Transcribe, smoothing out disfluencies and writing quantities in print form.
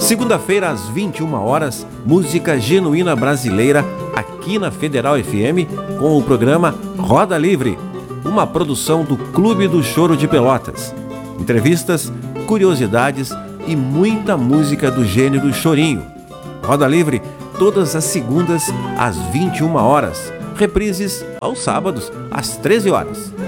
Segunda-feira, às 21 horas, música genuína brasileira aqui na Federal FM com o programa Roda Livre, uma produção do Clube do Choro de Pelotas. Entrevistas, curiosidades e muita música do gênero chorinho. Roda Livre todas as segundas às 21 horas. Reprises aos sábados às 13 horas.